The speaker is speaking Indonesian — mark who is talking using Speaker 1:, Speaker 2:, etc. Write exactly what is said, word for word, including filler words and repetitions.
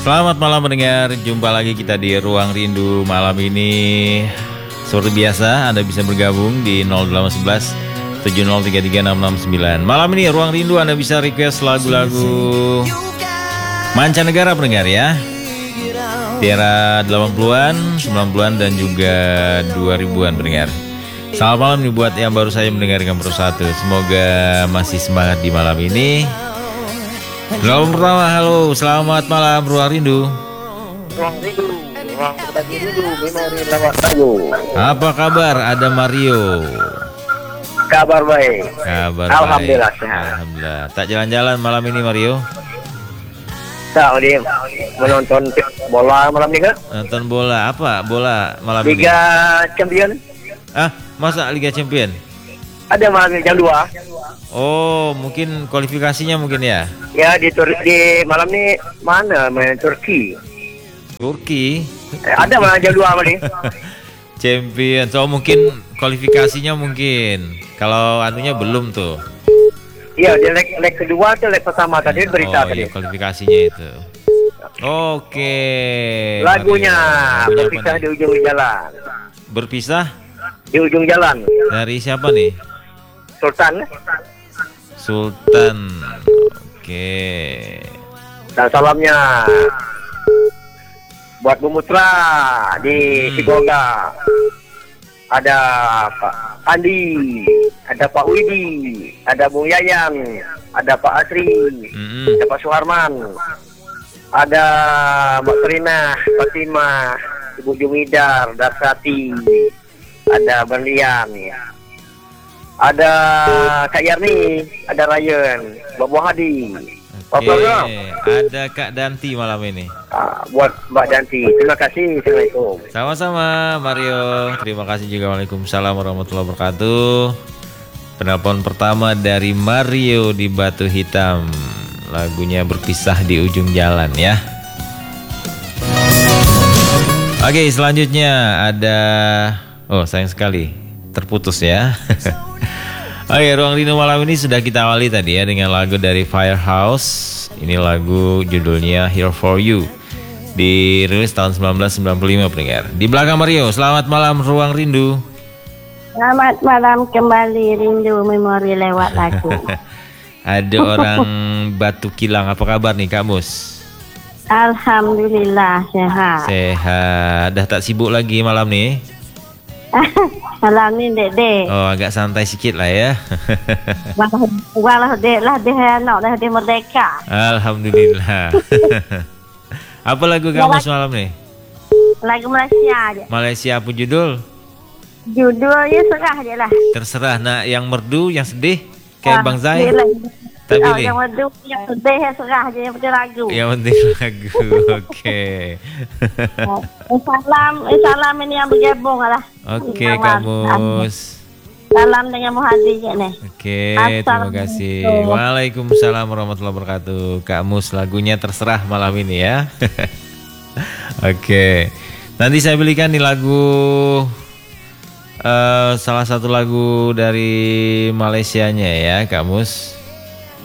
Speaker 1: Selamat malam pendengar, jumpa lagi kita di Ruang Rindu malam ini. Seperti biasa, Anda bisa bergabung di nol delapan satu satu tujuh nol tiga tiga enam enam sembilan. Malam ini Ruang Rindu Anda bisa request lagu-lagu mancanegara pendengar ya. Di era delapan puluhan, sembilan puluhan dan juga dua ribuan pendengar. Selamat malam nih buat yang baru saja mendengarkan persatu. Semoga masih semangat di malam ini. Gelombang pertama, halo, selamat malam Ruang Rindu.
Speaker 2: Ruang Rindu, ruang berbagi rindu, memori lewat lagu.
Speaker 1: Apa kabar? Ada Mario.
Speaker 2: Kabar baik.
Speaker 1: Kabar
Speaker 2: Alhamdulillah
Speaker 1: baik.
Speaker 2: sehat.
Speaker 1: Alhamdulillah. Tak jalan-jalan malam ini Mario?
Speaker 2: Tak, dia menonton bola malam ini kan?
Speaker 1: Nonton bola apa? Bola malam ini?
Speaker 2: Liga Champion.
Speaker 1: Ah, masa Liga Champion?
Speaker 2: Ada malam ini jam dua.
Speaker 1: Oh, mungkin kualifikasinya mungkin ya?
Speaker 2: Ya di Tur di malam ini mana main Turki?
Speaker 1: Turki.
Speaker 2: Eh, ada malam jam dua malam ini.
Speaker 1: Champion. So mungkin kualifikasinya mungkin. Kalau anunya belum tuh.
Speaker 2: Iya, di leg, leg kedua atau leg pertama tadi berita
Speaker 1: Oh
Speaker 2: tadi.
Speaker 1: iya, kualifikasinya itu. Oke.
Speaker 2: Lagunya
Speaker 1: Mario. Lagunya
Speaker 2: berpisah
Speaker 1: apa
Speaker 2: di
Speaker 1: nih?
Speaker 2: ujung jalan.
Speaker 1: Berpisah
Speaker 2: Di ujung jalan.
Speaker 1: dari siapa nih?
Speaker 2: Sultan
Speaker 1: Sultan. Oke.
Speaker 2: dan salamnya buat Bu Mutra di
Speaker 1: Hmm.
Speaker 2: Sibolga. Ada Pak Andi, ada Pak Widi, ada Bung Yayan, ada Pak Asri,
Speaker 1: Mm-mm.
Speaker 2: ada Pak Suharman, ada Mbak Trina, Fatimah, Ibu Jumidar, Darsati, ada Berlian, ada Kak Yarni, ada Ryan, Mbak Hadi.
Speaker 1: Oke.
Speaker 2: Apa
Speaker 1: Ada Kak Danti malam ini.
Speaker 2: Ah, buat Mbak Danti, terima kasih. Assalamualaikum.
Speaker 1: Sama-sama Mario. Terima kasih juga. Waalaikumsalam warahmatullahi wabarakatuh. Penelpon pertama dari Mario di Batu Hitam. Lagunya Berpisah di Ujung Jalan ya. Oke, selanjutnya ada, oh sayang sekali terputus ya. Oke, Ruang Rindu malam ini sudah kita awali tadi ya dengan lagu dari Firehouse. Ini lagu judulnya Here For You. Dirilis tahun seribu sembilan ratus sembilan puluh lima pendengar. Di belakang Mario, selamat malam Ruang Rindu.
Speaker 3: Selamat malam kembali, rindu memori lewat lagu.
Speaker 1: Ada orang Batu Kilang, apa kabar nih Kak Mus?
Speaker 3: Alhamdulillah sehat.
Speaker 1: Sehat, dah tak sibuk lagi malam nih?
Speaker 3: Malam ni dek dek.
Speaker 1: Oh, agak santai sedikit lah ya.
Speaker 3: Walau dek lah dek anak dah dek merdeka.
Speaker 1: Alhamdulillah. Apa lagu Kak Mus malam nih?
Speaker 3: Lagu Malaysia aja.
Speaker 1: Malaysia apa judul?
Speaker 3: Judulnya serah je lah.
Speaker 1: Terserah, nak yang merdu, yang sedih kayak
Speaker 3: Ah,
Speaker 1: Bang Zai.
Speaker 3: pilih.
Speaker 1: Tak
Speaker 3: Oh,
Speaker 1: pilih.
Speaker 3: yang madu, yang sedih serah je, yang penting lagu.
Speaker 1: Yang penting lagu. Oke.
Speaker 3: Eh, salam, eh, salam ini yang bergabung lah.
Speaker 1: Oke,
Speaker 3: Salam.
Speaker 1: Kamus.
Speaker 3: Salam dengan Muhadi je ni.
Speaker 1: Oke, terima kasih. Waalaikumsalam warahmatullahi wabarakatuh. Kak Mus, lagunya terserah malam ini ya. Oke. Nanti saya belikan nih lagu, eh, salah satu lagu dari Malaysianya ya, Kak Mus.